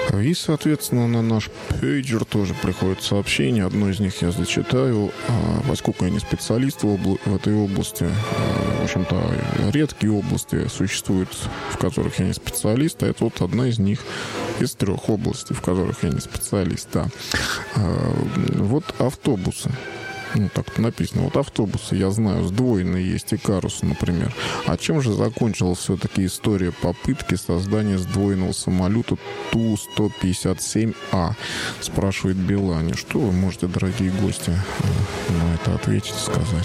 И, соответственно, на наш пейджер тоже приходят сообщения. Одно из них я зачитаю. Поскольку я не специалист в этой области, в общем-то, редкие области существуют, в которых я не специалист, а это вот одна из них, из 3 областей, в которых я не специалист, да. Вот автобусы. Ну, так написано. Вот автобусы, я знаю, сдвоенные есть, Икарус, например. А чем же закончилась все-таки история попытки создания сдвоенного самолета Ту-157А? Спрашивает Белани. Что вы можете, дорогие гости, на это ответить и сказать?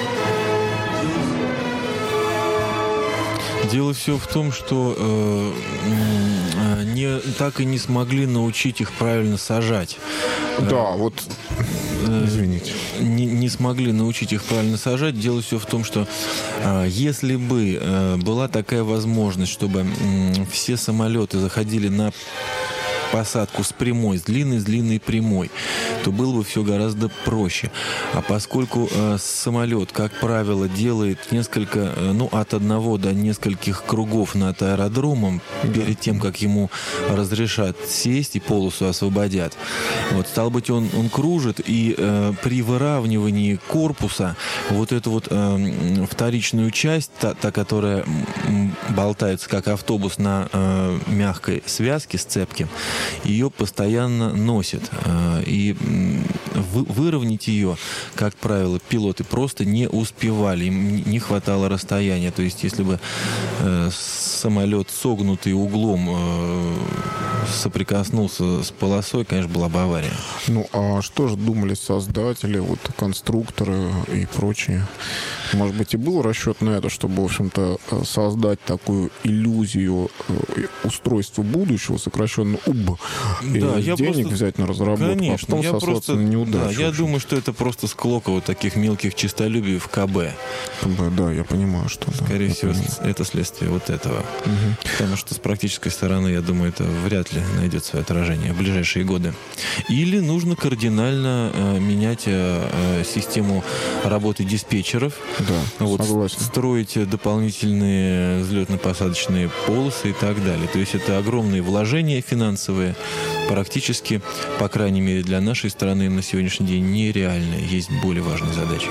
Дело все в том, что так и не смогли научить их правильно сажать. Да, вот... Извините. Не смогли научить их правильно сажать. Дело все в том, что если бы была такая возможность, чтобы все самолеты заходили на посадку с прямой, с длинной прямой, то было бы все гораздо проще. А поскольку самолет, как правило, делает несколько, от 1 до нескольких кругов над аэродромом, перед тем, как ему разрешат сесть и полосу освободят, вот, стало быть, он кружит, и при выравнивании корпуса вот эту вот вторичную часть, та, которая болтается как автобус на мягкой связке, сцепке, ее постоянно носит. И выровнять ее, как правило, пилоты просто не успевали. Им не хватало расстояния. То есть, если бы самолет, согнутый углом, соприкоснулся с полосой, конечно, была бы авария. Ну, а что же думали создатели, вот конструкторы и прочие? Может быть, и был расчет на это, чтобы, в общем-то, создать такую иллюзию устройства будущего, сокращенно УБ, да, и денег взять на разработку, конечно, а потом сослаться на неудачу. Да, я думаю, что это просто склока вот таких мелких честолюбий в КБ. Да, я понимаю, что... Скорее всего, это следствие вот этого. Угу. Потому что с практической стороны, я думаю, это вряд ли найдет свое отражение в ближайшие годы. Или нужно кардинально менять систему работы диспетчеров. Да, вот, согласен. Строить дополнительные взлетно-посадочные полосы и так далее. То есть это огромные вложения финансовые, практически, по крайней мере, для нашей страны на сегодняшний день нереальные. Есть более важные задачи.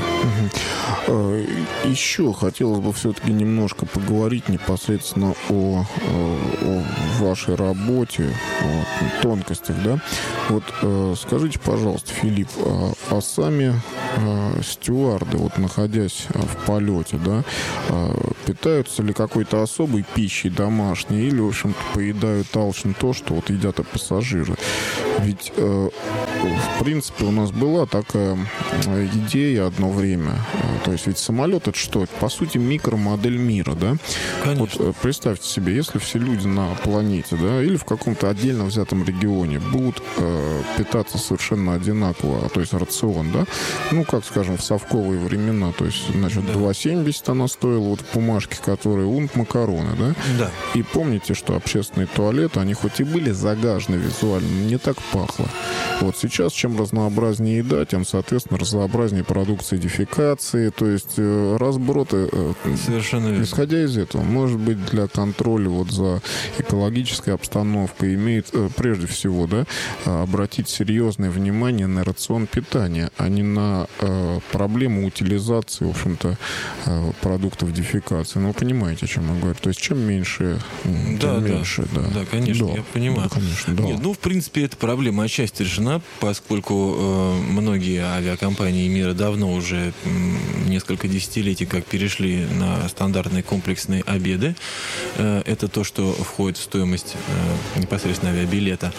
Еще хотелось бы все-таки немножко поговорить непосредственно о вашей работе, о тонкостях, да? Вот скажите, пожалуйста, Филипп, а сами стюарды, вот находясь в полете, да, питаются ли какой-то особой пищей домашней или, в общем-то, поедают алчно то, что вот едят и пассажиры? Ведь, в принципе, у нас была такая идея одно время. То есть ведь самолет — это что? По сути, микромодель мира, да? Конечно. Вот представьте себе, если все люди на планете, да, или в каком-то отдельно взятом регионе будут питаться совершенно одинаково, то есть рацион, да? Ну, как, скажем, в совковые времена, то есть, значит, да. 2,70 она стоила, вот в бумажке, которые унт макароны, да? Да. И помните, что общественные туалеты, они хоть и были загажены визуально, но не так пахло. Вот сейчас, чем разнообразнее еда, тем, соответственно, разнообразнее продукции дефекации, то есть разброты. Совершенно верно. Исходя из этого, может быть, для контроля вот за экологической обстановкой имеет прежде всего, да, обратить серьезное внимание на рацион питания, а не на проблему утилизации, в общем-то, продуктов дефекации. Ну, вы понимаете, о чем я говорю. То есть, чем меньше, тем меньше. Да, конечно, да. я понимаю. Да, конечно, да. Нет, в принципе, эта проблема отчасти решена, поскольку многие авиакомпании мира давно уже несколько десятилетий как перешли на стандартные комплексные обеды. Это то, что входит в стоимость непосредственно авиабилета.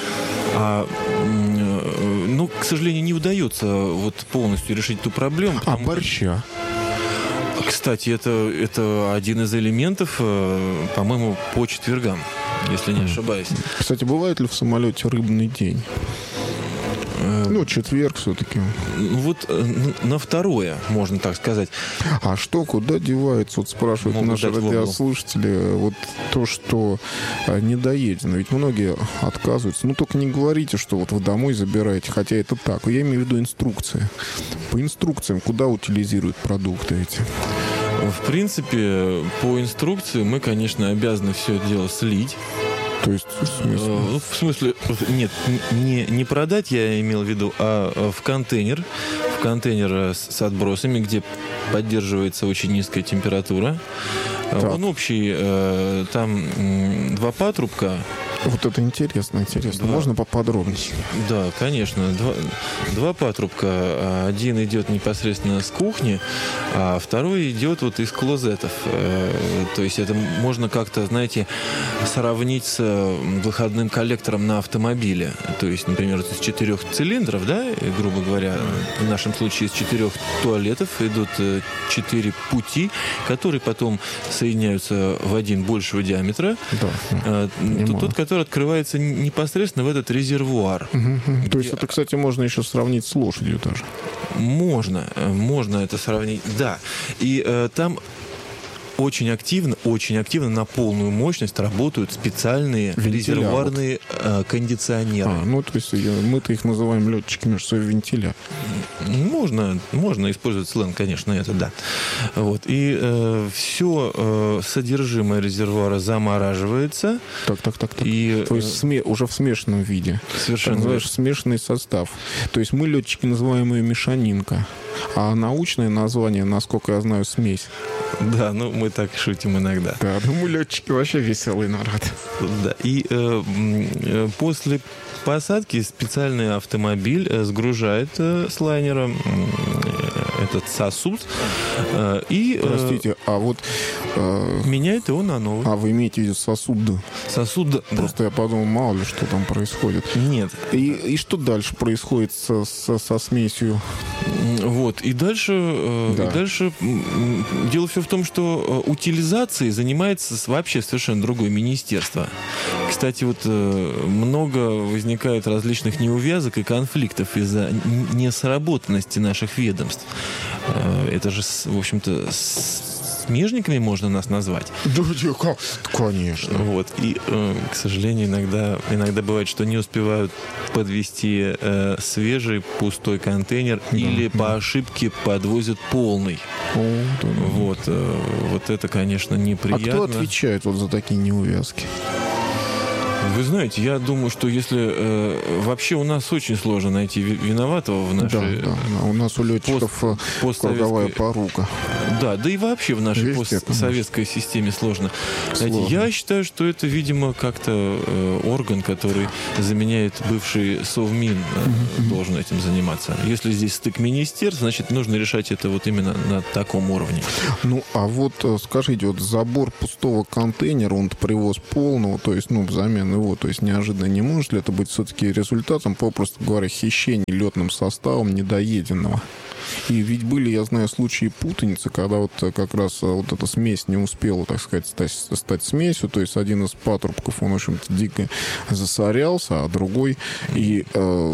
Но, к сожалению, не удается вот полностью решить эту проблему. А борща? Кстати, это один из элементов, по-моему, по четвергам, если не ошибаюсь. Кстати, бывает ли в самолете рыбный день? Ну, четверг все-таки. Вот на второе, можно так сказать. А что, куда девается? Вот спрашивают наши радиослушатели. Вот то, что недоедено. Ведь многие отказываются. Ну, только не говорите, что вот вы домой забираете. Хотя это так. Я имею в виду инструкции. По инструкциям, куда утилизируют продукты эти? В принципе, по инструкции мы, конечно, обязаны все это дело слить. То есть, в смысле, нет, не продать я имел в виду, а в контейнер с отбросами, где поддерживается очень низкая температура. Так. Он общий, там 2 патрубка. Вот это интересно. Можно поподробнее? Да, конечно. 2 патрубка. Один идет непосредственно с кухни, а второй идет вот из клозетов. То есть это можно как-то, знаете, сравнить с выходным коллектором на автомобиле. То есть, например, из 4 цилиндров, да, грубо говоря, в нашем случае из 4 туалетов идут 4 пути, которые потом соединяются в один большего диаметра. Да. Тот, который открывается непосредственно в этот резервуар. То есть это, кстати, можно еще сравнить с лошадью даже. Можно это сравнить, да. И там очень активно на полную мощность работают специальные резервуарные кондиционеры. То есть мы-то их называем летчиками, что вентиля. Можно использовать сленг, конечно, это да. Вот. И все содержимое резервуара замораживается. Так. И, то есть уже в смешанном виде. Совершенно. Так называешь, смешанный состав. То есть мы, летчики, называем ее мешанинка. А научное название, насколько я знаю, смесь. Да, мы так шутим иногда. Да, мы летчики вообще веселый народ. Да, и после посадки специальный автомобиль сгружает с лайнера этот сосуд и... Простите, а вот... меняет его на новый. А вы имеете в виду сосуд? Сосуд, да. Просто я подумал, мало ли что там происходит. Нет. И что дальше происходит со смесью? Вот, и дальше дело все в том, что утилизацией занимается вообще совершенно другое министерство. Кстати, вот много возникает различных неувязок и конфликтов из-за несработанности наших ведомств. Это же, в общем-то, смежниками можно нас назвать. Да, конечно. Вот. И, к сожалению, иногда бывает, что не успевают подвести свежий пустой контейнер или по ошибке подвозят полный. Вот это, конечно, неприятно. А кто отвечает за такие неувязки? Вы знаете, я думаю, что если вообще у нас очень сложно найти виноватого в нашей... Да. У нас у летчиков круговая порука. Да и вообще в нашей постсоветской системе сложно. Знаете, я считаю, что это, видимо, как-то орган, который заменяет бывший Совмин, должен этим заниматься. Если здесь стык министерств, значит, нужно решать это вот именно на таком уровне. А вот скажите, вот забор пустого контейнера, он привоз полного, то есть, взамен его, то есть неожиданно не может ли это быть все-таки результатом, попросту говоря, хищения летным составом недоеденного? И ведь были, я знаю, случаи путаницы, когда вот как раз вот эта смесь не успела, так сказать, стать смесью, то есть один из патрубков, он, в общем-то, дико засорялся, а другой и...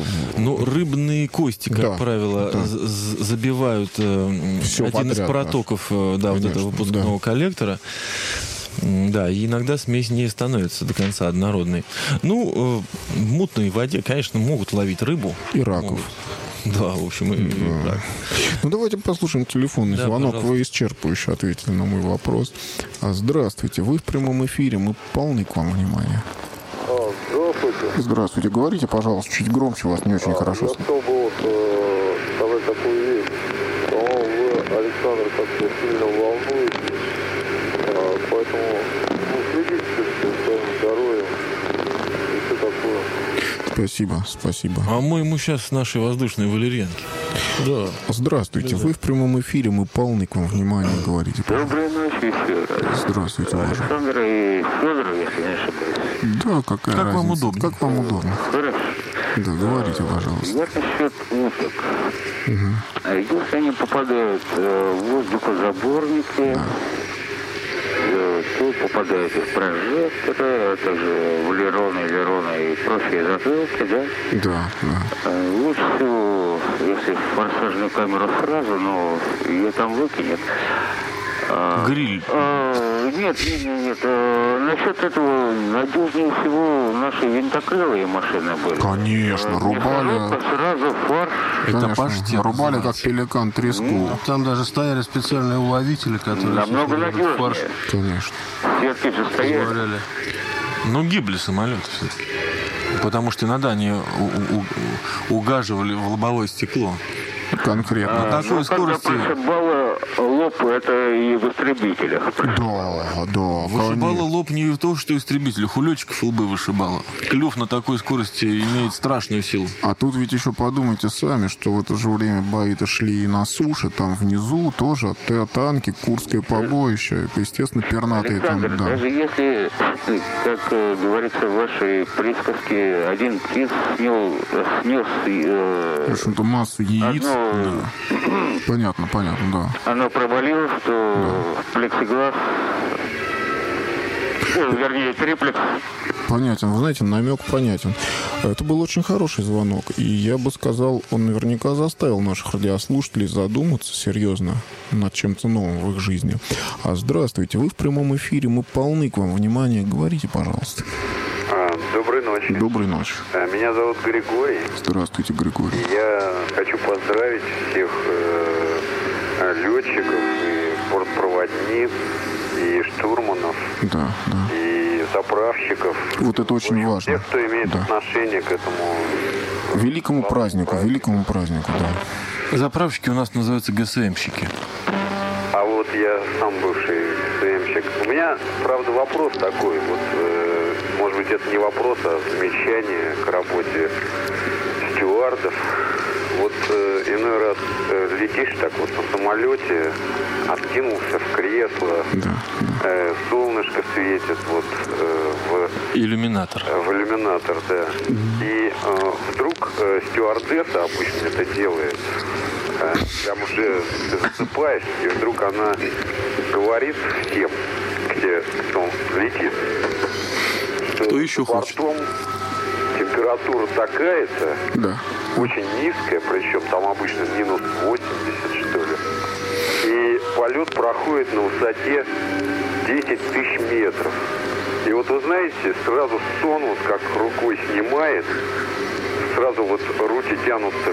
рыбные кости, как правило, забивают один из протоков этого выпускного коллектора. Да, и иногда смесь не становится до конца однородной. В мутной воде, конечно, могут ловить рыбу. И раков. Да, в общем, и так. Давайте послушаем телефонный звонок. Пожалуйста. Вы исчерпывающе ответили на мой вопрос. Здравствуйте, вы в прямом эфире, мы полны к вам внимания. Здравствуйте. Здравствуйте, говорите, пожалуйста, чуть громче, вас не очень хорошо. Я хотел бы сказать такую вещь. По-моему, вы, Александр, как-то сильно волнуетесь. Поэтому следите за своим здоровьем и все такое. Спасибо. А мы ему сейчас с нашей воздушной валерьянки. Да. Здравствуйте, вы в прямом эфире, мы полны к вам внимания, говорите. Доброй ночи еще раз. Здравствуйте, Александр и Федор, если не ошибаюсь. Да, какая разница. Вам удобно. Как вам удобно. Хорошо. Да, говорите, пожалуйста. Я насчет уток. Если они попадают в воздухозаборники, то попадают и в прожекторы, а также в лероны и прочие затылки, да? Да. Лучше всего, если в форсажную камеру сразу, но ее там выкинет. Гриль. Нет. Насчет этого надежнее всего наши винтокрылые машины были. Конечно, рубали. Сразу фарш. Это паштет. Рубали как пеликан треску. Там даже стояли специальные уловители, которые... Намного надежнее. Конечно. Сетки же стояли. Но гибли самолеты все-таки. Потому что иногда они угаживали в лобовое стекло. Конкретно. На такой скорости... Когда прошибало лоб, это и в истребителях. Да. Вышибало лоб не в том, что истребителях. У летчиков лбы вышибало. Клюв на такой скорости имеет страшную силу. А тут ведь еще подумайте сами, что в это же время бои-то шли и на суше, там внизу тоже танки, Курское побоище, ещественно, пернатые там, Александр, да. даже если, как говорится в вашей присказке, один птиц снес В общем-то, массу яиц. одно, Да. Понятно, да. оно провалилось, то плексиглаз, вернее, триплекс. Понятен, вы знаете, намек понятен. Это был очень хороший звонок, и я бы сказал, он наверняка заставил наших радиослушателей задуматься серьезно над чем-то новым в их жизни. Здравствуйте, вы в прямом эфире, мы полны к вам внимания. Говорите, пожалуйста. Доброй ночи. Доброй ночи. Меня зовут Григорий. Здравствуйте, Григорий. Я хочу поздравить всех летчиков и бортпроводниц, и штурманов, Да. и заправщиков. Вот это очень важно. Тех, кто имеет Да. отношение к этому. Великому празднику, да. Заправщики у нас называются ГСМщики. А вот я сам бывший ГСМщик. У меня, правда, вопрос такой. Вот, может быть, это не вопрос, а замечание к работе стюардов. Вот иной раз летишь так вот на самолете, откинулся в кресло, солнышко светит вот Иллюминатор. в иллюминатор, да. И вдруг стюардесса обычно это делает. Там уже ты засыпаешь, и вдруг она говорит всем, кто летит, что Кто еще хочет? бортом температура такая-то, Да. очень низкая, причем там обычно минус 80, что ли. И полет проходит на высоте 10 тысяч метров. И вот вы знаете, сразу сон вот как рукой снимает, сразу вот руки тянутся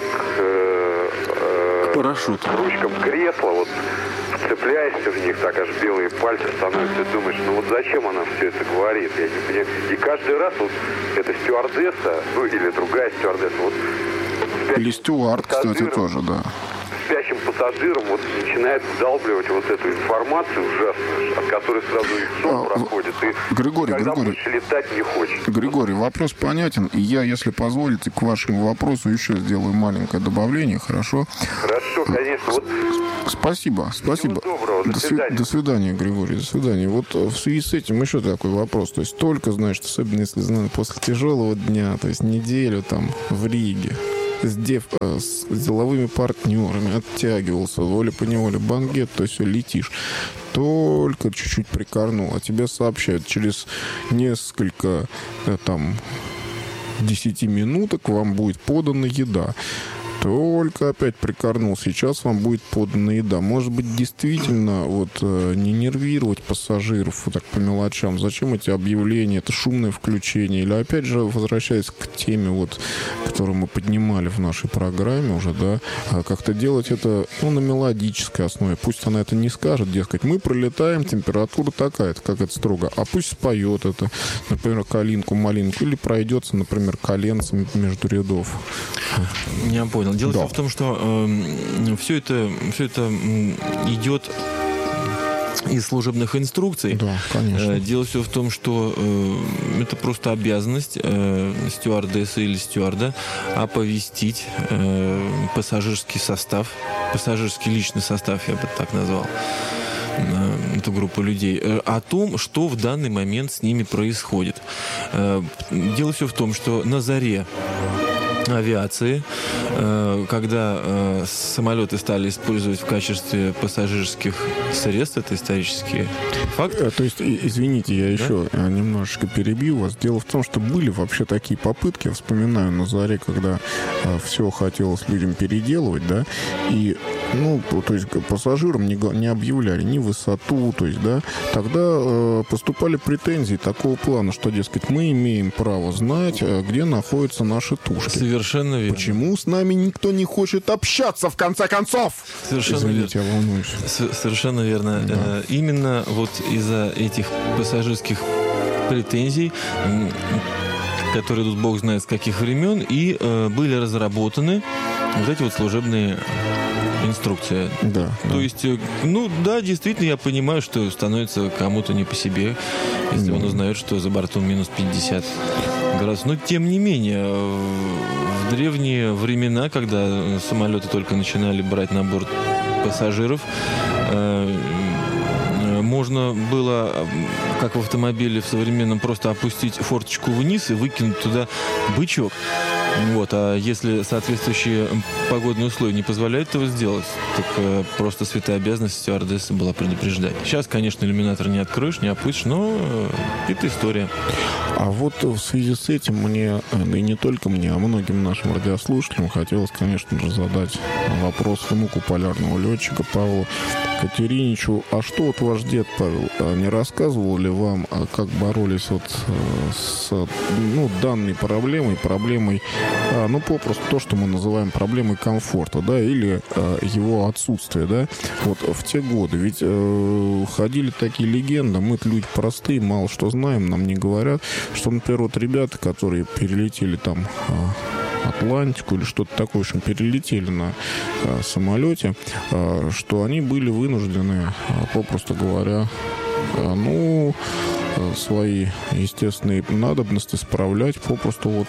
к парашюту. ручкам кресла, вот вцепляешься в них, так аж белые пальцы становятся, и думаешь, ну вот зачем она все это говорит, я не понимаю. И каждый раз вот эта стюардесса, ну или другая стюардесса, вот Или стюард, кстати, пассажирам, тоже, да. спящим пассажирам вот начинает вдалбливать вот эту информацию ужасную, от которой сразу и сон проходит. И Григорий, больше летать не хочет. Григорий, вопрос понятен. И я, если позволите, к вашему вопросу еще сделаю маленькое добавление, хорошо? Хорошо, конечно. Вот Спасибо. всего доброго, до свидания. До свидания, Григорий, до свидания. Вот в связи с этим еще такой вопрос. То есть только, знаешь, особенно если, знаешь, после тяжелого дня, то есть неделю там в Риге, с деловыми партнерами оттягивался, волей-поневоле банкет, то есть все, летишь. Только чуть-чуть прикорнул, а тебе сообщают, через несколько там 10 минуток вам будет подана еда. Только опять прикорнул, сейчас вам будет подана еда. Может быть, действительно, вот не нервировать пассажиров вот так по мелочам. Зачем эти объявления, это шумное включение? Или опять же, возвращаясь к теме, вот, которую мы поднимали в нашей программе уже, да, как-то делать это, ну, на мелодической основе. Пусть она это не скажет, дескать, мы пролетаем, температура такая-то, как это строго. А пусть споет это, например, калинку-малинку, или пройдется, например, коленцами между рядов. Я понял. Дело в том, что все это идет из служебных инструкций. Да, конечно. Дело все в том, что это просто обязанность стюардессы или стюарда оповестить пассажирский состав, пассажирский личный состав, я бы так назвал, эту группу людей, о том, что в данный момент с ними происходит. Дело все в том, что на заре авиации, когда самолеты стали использовать в качестве пассажирских средств, это исторический факт. То есть, извините, я еще немножечко перебью вас. Дело в том, что были вообще такие попытки, я вспоминаю на заре, когда все хотелось людям переделывать, да, и, ну, то есть пассажирам не объявляли ни высоту, то есть, да, тогда поступали претензии такого плана, что, дескать, мы имеем право знать, где находятся наши тушки. Совершенно верно. Почему с нами никто не хочет общаться, в конце концов? Совершенно Извините, верно. я волнуюсь. Совершенно верно. Да. Именно вот из-за этих пассажирских претензий, которые тут бог знает с каких времен, и были разработаны вот эти вот служебные инструкции. Да. То есть, действительно, я понимаю, что становится кому-то не по себе, если он узнает, что за бортом минус 50 градусов. Но, тем не менее, в древние времена, когда самолеты только начинали брать на борт пассажиров, можно было, как в автомобиле в современном, просто опустить форточку вниз и выкинуть туда бычок. А если соответствующие погодные условия не позволяют этого сделать, так просто святая обязанность стюардессы была предупреждать. Сейчас, конечно, иллюминатор не откроешь, не опустишь, но это история. А вот в связи с этим мне, да и не только мне, а многим нашим радиослушателям хотелось, конечно же, задать вопрос внуку полярного летчика Павлу Катериничу. А что вот ваш дед Павел не рассказывал ли вам, как боролись с данной проблемой, попросту то, что мы называем проблемой комфорта, да, или его отсутствия, да, вот в те годы. Ведь ходили такие легенды, мы-то люди простые, мало что знаем, нам не говорят, что, например, вот ребята, которые перелетели там Атлантику или что-то такое, в общем, перелетели на самолете, что они были вынуждены, попросту говоря, свои естественные надобности справлять попросту вот.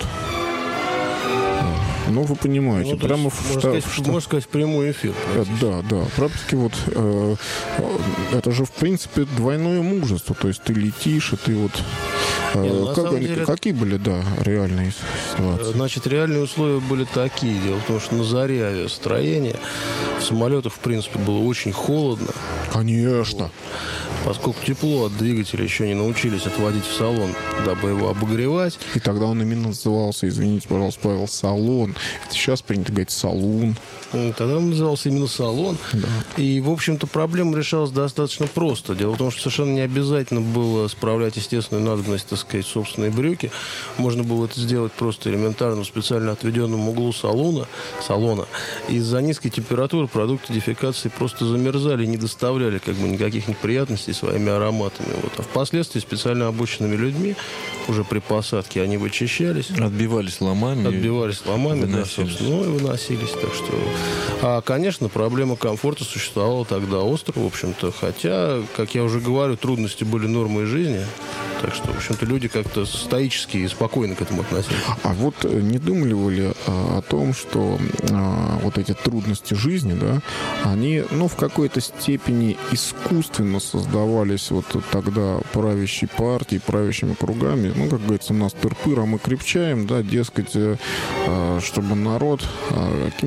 Вы понимаете, прямо можно сказать, в прямой эфир. Да. Практически вот это же, в принципе, двойное мужество. То есть ты летишь, и ты вот... Какие были, реальные ситуации? Значит, реальные условия были такие. Дело в том, что на заре авиастроения в самолетах, в принципе, было очень холодно. Конечно. Поскольку тепло от двигателя еще не научились отводить в салон, дабы его обогревать. И тогда он именно назывался, извините, пожалуйста, Павел, салон. Сейчас принято говорить салун. Тогда он назывался именно салон. Да. И, в общем-то, проблема решалась достаточно просто. Дело в том, что совершенно не обязательно было справлять естественную надобность, так сказать, собственные брюки. Можно было это сделать просто элементарно в специально отведенном углу салона. Из-за низкой температуры продукты дефекации просто замерзали и не доставляли никаких неприятностей своими ароматами. А впоследствии специально обученными людьми уже при посадке они вычищались. Отбивались ломами, выносились. И выносились. Так что... конечно, проблема комфорта существовала тогда остро, в общем-то. Хотя, как я уже говорю, трудности были нормой жизни. Так что, в общем-то, люди как-то стоически и спокойно к этому относились. А вот не думали вы ли о том, что вот эти трудности жизни, да, они, в какой-то степени искусственно создавались вот тогда правящей партией, правящими кругами? Как говорится, у нас тыр-пыр, а мы крепчаем, да, дескать, чтобы народ